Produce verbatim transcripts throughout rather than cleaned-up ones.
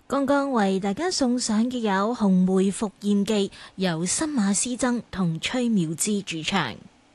剛剛為大家送上嘅有《紅梅伏艷記》，由新馬師曾同崔妙芝主唱。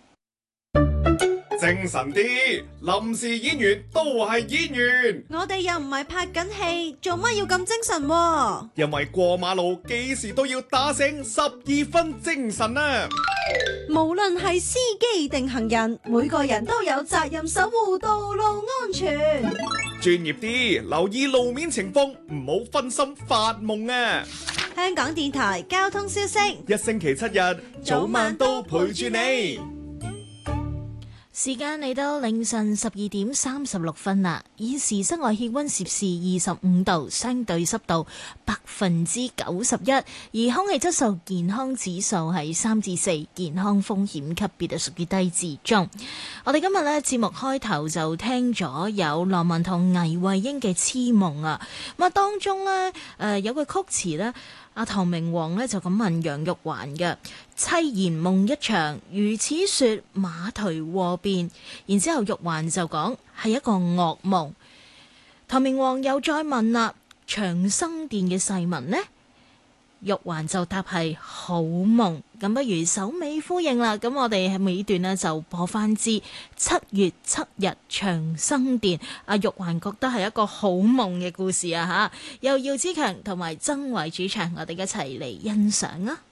精神啲，臨時演員都係演員。 我哋又唔係拍緊戲，做乜要咁精神喎？ 因為過馬路幾時都要打醒十二分精神啊！ 無論係司機定行人，每個人都有責任守護道路安全。 專業啲，留意路面情況，唔好分心發夢啊！ 香港電台交通消息， 一星期七日，早晚都陪住你。 時間嚟到凌晨十二點三十六分啦，現時室外氣溫攝氏二十五度，相對濕度百分之九十一，而空氣質素健康指數係三至四，健康風險級別係屬於低至中。我哋今日呢節目開頭就聽咗有羅文同倪慧英嘅《痴夢》啊，咁啊當中呢，誒、呃、有句曲詞呢。阿唐明皇呢就咁問楊玉環嘅：凄然夢一場，如此說馬頹禍變。然之後玉環就講係一個噩夢。唐明皇又再問啦：長生殿嘅誓文呢？玉環就答係好夢。咁不如首尾呼應啦。咁我哋喺尾段呢就播翻支七月七日長生殿。阿玉環覺得係一個好夢嘅故事啊吓，由姚之強同埋曾偉主唱，我哋一齊嚟欣賞啊！